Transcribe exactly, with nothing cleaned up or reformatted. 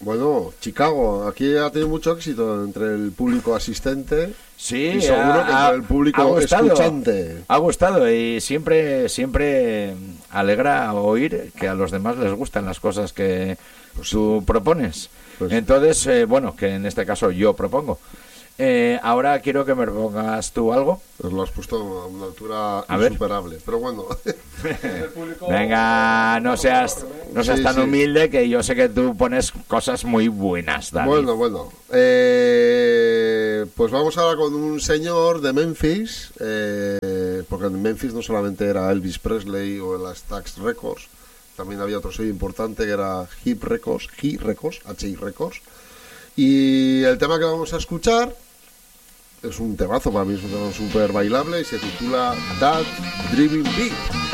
Bueno, Chicago, aquí ha tenido mucho éxito entre el público asistente. Sí, y seguro ha, que entre el público ha gustado, escuchante. Ha gustado y siempre, siempre alegra oír que a los demás les gustan las cosas que pues tú sí. propones. Pues Entonces, eh, bueno, que en este caso yo propongo. Eh, ahora quiero que me propongas tú algo. Pues lo has puesto a una altura a insuperable, ver. Pero bueno. Venga, no seas, no seas sí, tan sí. humilde, que yo sé que tú pones cosas muy buenas, David. Bueno, bueno. Eh, pues vamos ahora con un señor de Memphis, eh, porque en Memphis no solamente era Elvis Presley o las Stax Records, también había otro sello importante que era Hip Records, Hip Records, H I Records. Y el tema que vamos a escuchar es un temazo, para mí es un tema súper bailable y se titula That Dreaming Beat.